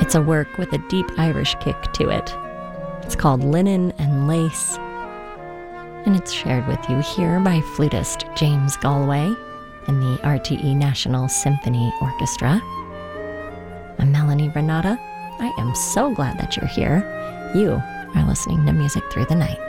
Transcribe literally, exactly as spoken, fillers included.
It's a work with a deep Irish kick to it. It's called Linen and Lace, and it's shared with you here by flutist James Galway and the R T E National Symphony Orchestra. I'm Melanie Renata. I am so glad that you're here. You are listening to Music Through the Night.